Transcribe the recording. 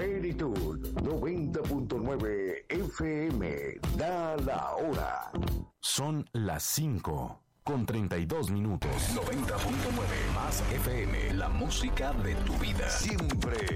Plenitud 90.9 FM. Da la hora. Son las 5:32. 90.9 más FM. La música de tu vida. Siempre